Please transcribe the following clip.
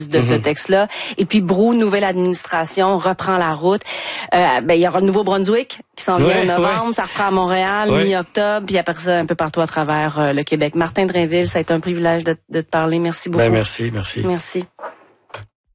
de ce texte-là. Et puis Brou, nouvelle administration, reprend la route. Il y aura le Nouveau-Brunswick qui s'en vient en novembre. Ça reprend à Montréal, mi-octobre, puis après ça, un peu partout à travers le Québec. Martin Drainville, ça a été un privilège de te parler. Merci beaucoup. Merci. Merci.